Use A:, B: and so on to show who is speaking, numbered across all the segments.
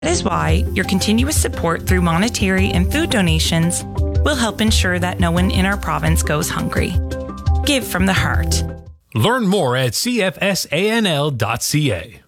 A: That is why your continuous support through monetary and food donations will help ensure that no one in our province goes hungry. Give from the heart.
B: Learn more at cfsanl.ca.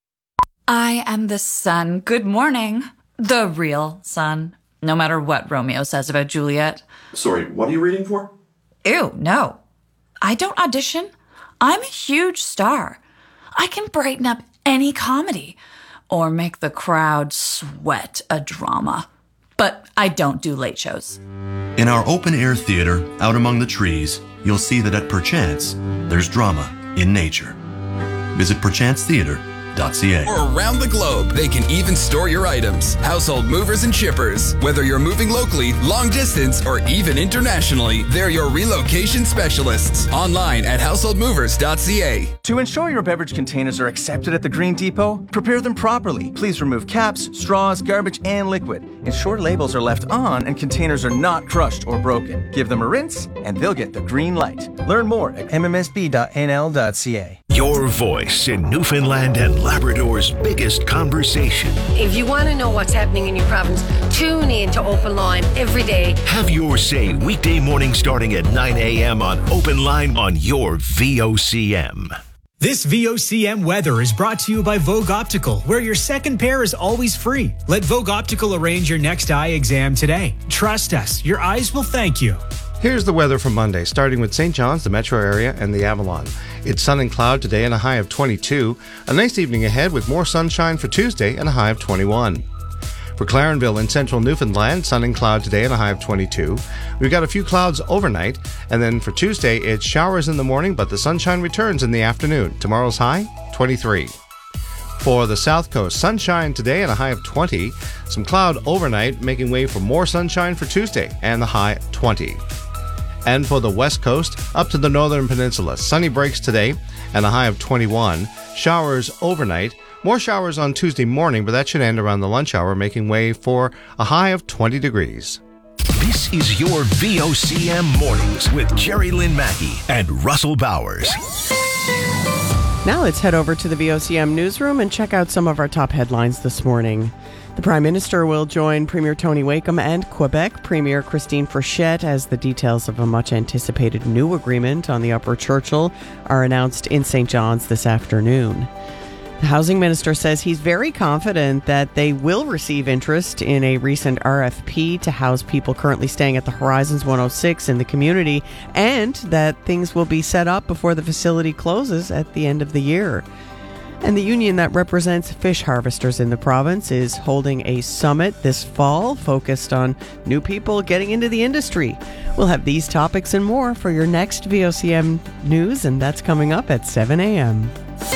C: I am the sun. Good morning. The real sun. No matter what Romeo says about Juliet.
D: Sorry, what are you reading for?
C: Ew, no. I don't audition. I'm a huge star. I can brighten up any comedy or make the crowd sweat a drama. But I don't do late shows.
E: In our open-air theater, out among the trees, you'll see that at Perchance, there's drama in nature. Visit perchancetheater.ca.
F: Or around the globe, they can even store your items. Household movers and shippers. Whether you're moving locally, long distance, or even internationally, they're your relocation specialists. Online at householdmovers.ca.
G: To ensure your beverage containers are accepted at the Green Depot, prepare them properly. Please remove caps, straws, garbage, and liquid. Ensure labels are left on and containers are not crushed or broken. Give them a rinse, and they'll get the green light. Learn more at mmsb.nl.ca.
H: Your voice in Newfoundland and Labrador's biggest conversation.
I: If you want to know what's happening in your province, tune in to Open Line every day.
H: Have your say weekday morning starting at 9 a.m. on Open Line on your VOCM.
J: This VOCM weather is brought to you by Vogue Optical, where your second pair is always free. Let Vogue Optical arrange your next eye exam today. Trust us, your eyes will thank you.
K: Here's the weather for Monday, starting with St. John's, the metro area, and the Avalon. It's sun and cloud today and a high of 22. A nice evening ahead with more sunshine for Tuesday and a high of 21. For Clarenville in central Newfoundland, sun and cloud today and a high of 22. We've got a few clouds overnight, and then for Tuesday, it's showers in the morning, but the sunshine returns in the afternoon. Tomorrow's high, 23. For the South Coast, sunshine today and a high of 20. Some cloud overnight, making way for more sunshine for Tuesday and the high 20. And for the West Coast, up to the Northern Peninsula, sunny breaks today and a high of 21. Showers overnight. More showers on Tuesday morning, but that should end around the lunch hour, making way for a high of 20 degrees.
H: This is your VOCM Mornings with Jerry Lynn Mackey and Russell Bowers.
L: Now let's head over to the VOCM newsroom and check out some of our top headlines this morning. The Prime Minister will join Premier Tony Wakeham and Quebec Premier Christine Frechette as the details of a much-anticipated new agreement on the Upper Churchill are announced in St. John's this afternoon. The Housing Minister says he's very confident that they will receive interest in a recent RFP to house people currently staying at the Horizons 106 in the community, and that things will be set up before the facility closes at the end of the year. And the union that represents fish harvesters in the province is holding a summit this fall focused on new people getting into the industry. We'll have these topics and more for your next VOCM news, and that's coming up at 7 a.m.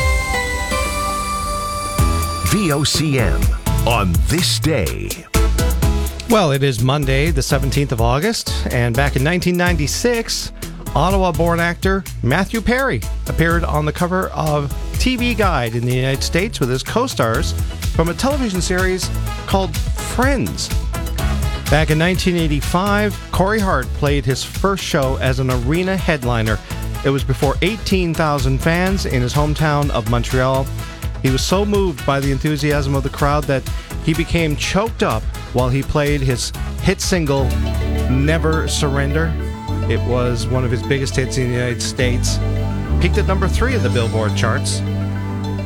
H: VOCM on this day.
K: Well, it is Monday, the 17th of August, and back in 1996, Ottawa-born actor Matthew Perry appeared on the cover of TV Guide in the United States with his co-stars from a television series called Friends. Back in 1985, Corey Hart played his first show as an arena headliner. It was before 18,000 fans in his hometown of Montreal. He was so moved by the enthusiasm of the crowd that he became choked up while he played his hit single, Never Surrender. It was one of his biggest hits in the United States. Peaked at number 3 of the Billboard charts.